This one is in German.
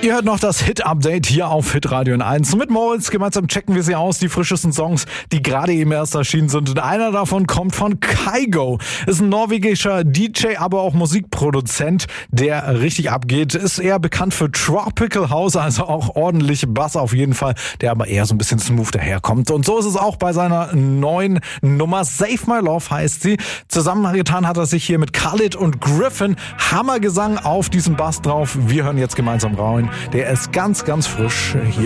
Ihr hört noch das Hit-Update hier auf Hitradio N1. Mit Moritz gemeinsam checken wir sie aus, die frischesten Songs, die gerade eben erst erschienen sind. Und einer davon kommt von Kygo. Ist ein norwegischer DJ, aber auch Musikproduzent, der richtig abgeht. Ist eher bekannt für Tropical House, also auch ordentlich Bass auf jeden Fall, der aber eher so ein bisschen smooth daherkommt. Und so ist es auch bei seiner neuen Nummer. Save My Love heißt sie. Zusammengetan hat er sich hier mit Khalid und Griffin. Hammergesang auf diesem Bass drauf. Wir hören jetzt gemeinsam rein. Der ist ganz, ganz frisch hier.